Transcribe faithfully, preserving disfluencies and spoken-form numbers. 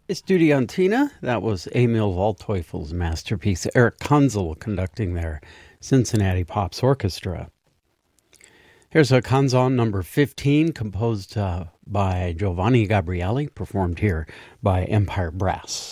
Estudiantina, that was Emil Waldteufel's masterpiece. Eric Kunzel conducting their Cincinnati Pops Orchestra. Here's a canzone number fifteen, composed uh, by Giovanni Gabrieli, performed here by Empire Brass.